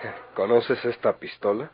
¿Conoces esta pistola?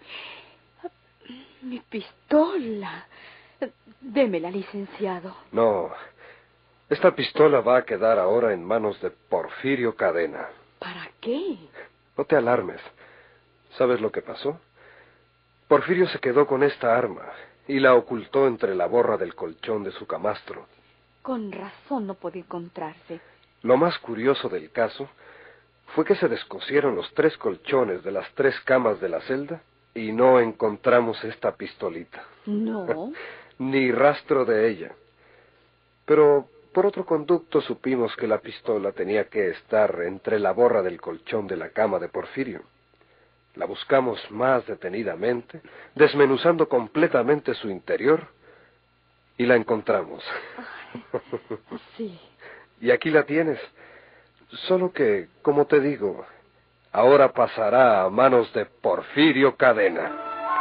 Mi pistola. Démela, licenciado. No. Esta pistola va a quedar ahora en manos de Porfirio Cadena. ¿Para qué? No te alarmes. ¿Sabes lo que pasó? Porfirio se quedó con esta arma y la ocultó entre la borra del colchón de su camastro. Con razón no puede encontrarse. Lo más curioso del caso fue que se descosieron los 3 colchones de las 3 camas de la celda y no encontramos esta pistolita. No. Ni rastro de ella. Pero por otro conducto supimos que la pistola tenía que estar entre la borra del colchón de la cama de Porfirio. La buscamos más detenidamente, desmenuzando completamente su interior, y la encontramos. Sí. Y aquí la tienes. Solo que, como te digo, ahora pasará a manos de Porfirio Cadena.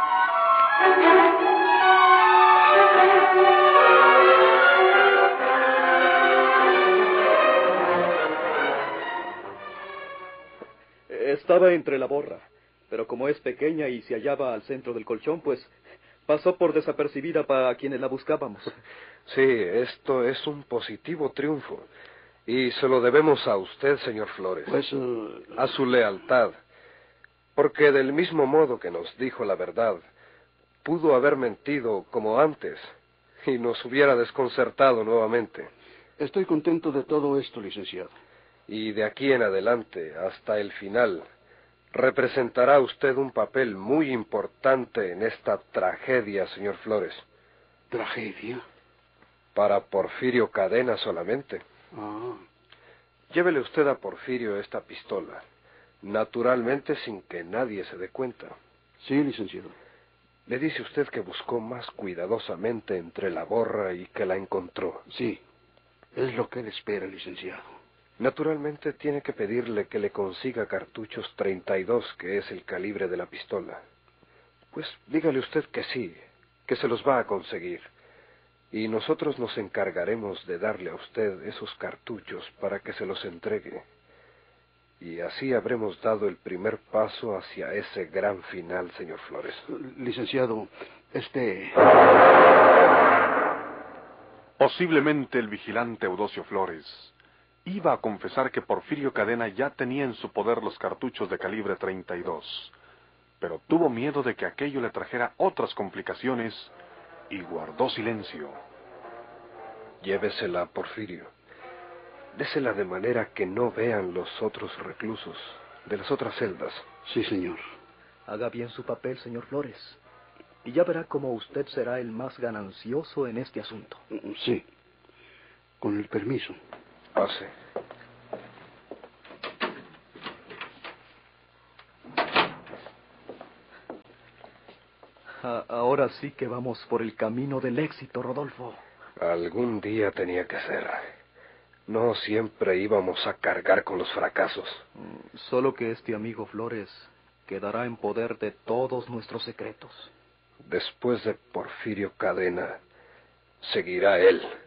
Estaba entre la borra, pero como es pequeña y se hallaba al centro del colchón, pues pasó por desapercibida para quienes la buscábamos. Sí, esto es un positivo triunfo, y se lo debemos a usted, señor Flores. Pues... A su lealtad, porque del mismo modo que nos dijo la verdad, pudo haber mentido como antes, y nos hubiera desconcertado nuevamente. Estoy contento de todo esto, licenciado. Y de aquí en adelante, hasta el final, representará usted un papel muy importante en esta tragedia, señor Flores. ¿Tragedia? Para Porfirio Cadena solamente. Ah. Llévele usted a Porfirio esta pistola, naturalmente sin que nadie se dé cuenta. Sí, licenciado. Le dice usted que buscó más cuidadosamente entre la borra y que la encontró. Sí, es lo que él espera, licenciado. Naturalmente tiene que pedirle que le consiga cartuchos 32, que es el calibre de la pistola. Pues dígale usted que sí, que se los va a conseguir. Y nosotros nos encargaremos de darle a usted esos cartuchos para que se los entregue. Y así habremos dado el primer paso hacia ese gran final, señor Flores. Licenciado, Posiblemente el vigilante Eudosio Flores iba a confesar que Porfirio Cadena ya tenía en su poder los cartuchos de calibre 32, pero tuvo miedo de que aquello le trajera otras complicaciones y guardó silencio. Llévesela, Porfirio. Désela de manera que no vean los otros reclusos de las otras celdas. Sí, señor. Haga bien su papel, señor Flores, y ya verá cómo usted será el más ganancioso en este asunto. Sí, con el permiso. Pase. Ahora sí que vamos por el camino del éxito, Rodolfo. Algún día tenía que ser. No siempre íbamos a cargar con los fracasos. Solo que este amigo Flores quedará en poder de todos nuestros secretos. Después de Porfirio Cadena, seguirá él.